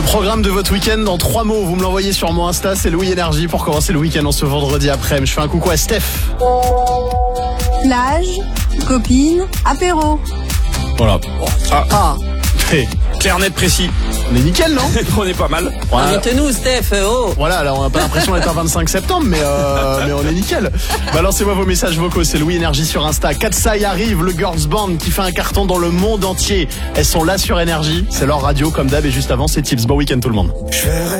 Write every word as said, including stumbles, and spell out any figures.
Le programme de votre week-end dans trois mots, vous me l'envoyez sur mon Insta, c'est Louis Énergie pour commencer le week-end en ce vendredi après-midi. Je fais un coucou à Steph. Plage, copine, apéro. Voilà. Ah, Ah, hey, clair, net, précis. on est nickel, non? On est pas mal. Voilà. Invite-nous, Steph, oh. Voilà, alors on n'a pas l'impression d'être un vingt-cinq septembre, mais, euh, mais on est nickel. Balancez-moi vos messages vocaux, c'est Louis Énergie sur Insta. Katsai arrive, le girls band qui fait un carton dans le monde entier. Elles sont là sur Énergie, c'est leur radio comme d'hab et juste avant c'est Tips. Bon week-end tout le monde.